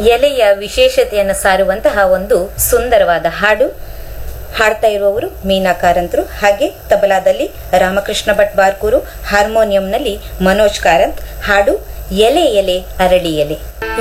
ಎಲೆಯ ವಿಶೇಷತೆಯನ್ನು ಸಾರುವಂತಹ ಒಂದು ಸುಂದರವಾದ ಹಾಡು. ಹಾಡ್ತಾ ಇರುವವರು ಮೀನಾ ಕಾರಂತರು, ಹಾಗೆ ತಬಲಾದಲ್ಲಿ ರಾಮಕೃಷ್ಣ ಭಟ್ ಬಾರ್ಕೂರು, ಹಾರ್ಮೋನಿಯಂನಲ್ಲಿ ಮನೋಜ್ ಕಾರಂತ್. ಹಾಡು ಎಲೆ ಎಲೆ ಅರಳಿ ಎಲೆ.